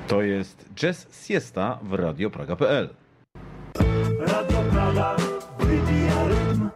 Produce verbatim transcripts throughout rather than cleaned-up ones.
To jest Jazz Siesta w Radio Praga kropka p l. Radio Praga wybija rytm.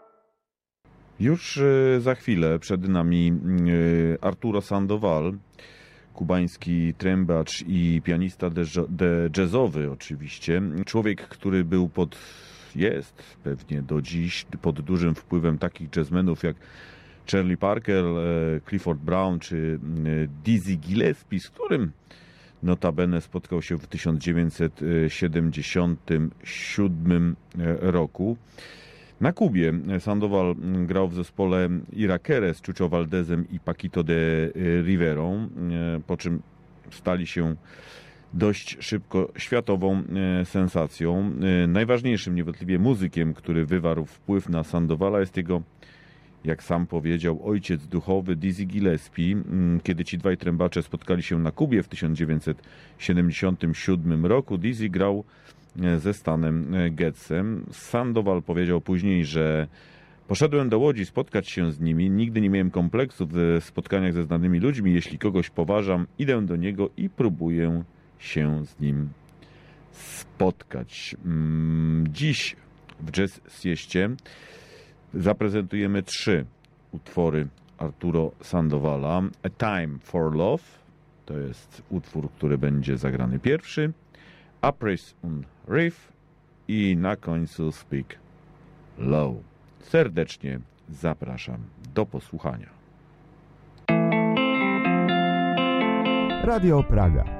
Już za chwilę przed nami Arturo Sandoval, kubański trębacz i pianista de jazzowy oczywiście. Człowiek, który był pod, jest pewnie do dziś pod dużym wpływem takich jazzmenów jak Charlie Parker, Clifford Brown czy Dizzy Gillespie, z którym notabene spotkał się w tysiąc dziewięćset siedemdziesiątym siódmym roku. Na Kubie Sandoval grał w zespole Irakere z Chucho Valdezem i Paquito de Riverą, po czym stali się dość szybko światową sensacją. Najważniejszym niewątpliwie muzykiem, który wywarł wpływ na Sandovala, jest jego, jak sam powiedział, ojciec duchowy Dizzy Gillespie. Kiedy ci dwaj trębacze spotkali się na Kubie w tysiąc dziewięćset siedemdziesiątym siódmym roku, Dizzy grał ze Stanem Getsem. Sandoval powiedział później, że poszedłem do Łodzi spotkać się z nimi. Nigdy nie miałem kompleksów w spotkaniach ze znanymi ludźmi. Jeśli kogoś poważam, idę do niego i próbuję się z nim spotkać. Dziś w Jazz Sieście zaprezentujemy trzy utwory Arturo Sandovala. A Time for Love to jest utwór, który będzie zagrany pierwszy. Apres un Riff i na końcu Speak Low. Serdecznie zapraszam do posłuchania. Radio Praga.